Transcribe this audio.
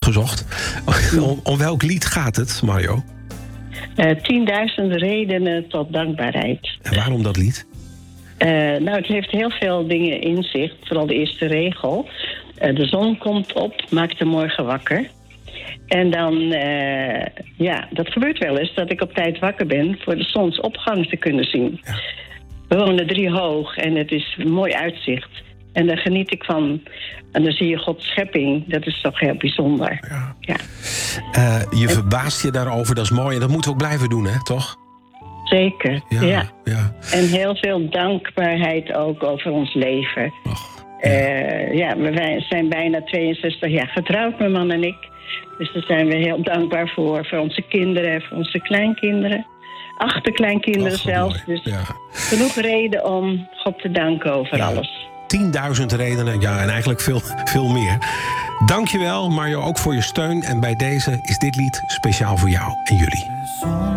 uitgezocht. Om welk lied gaat het, Mario? 10.000 redenen tot dankbaarheid. En waarom dat lied? Het heeft heel veel dingen in zich. Vooral de eerste regel. De zon komt op, maakt de morgen wakker. En dan, dat gebeurt wel eens, dat ik op tijd wakker ben voor de zonsopgang te kunnen zien. Ja. We wonen 3 hoog en het is een mooi uitzicht. En daar geniet ik van. En dan zie je Gods schepping. Dat is toch heel bijzonder. Ja. Je verbaast je daarover, dat is mooi. En dat moeten we ook blijven doen, hè, toch? Zeker, ja. Ja. En heel veel dankbaarheid ook over ons leven. We zijn bijna 62 jaar getrouwd, mijn man en ik. Dus daar zijn we heel dankbaar voor onze kinderen, voor onze kleinkinderen. Achterkleinkinderen zelfs. Mooi. Dus genoeg reden om God te danken over alles. 10.000 redenen, ja, en eigenlijk veel meer. Dankjewel, Mario, ook voor je steun. En bij deze is dit lied speciaal voor jou en jullie.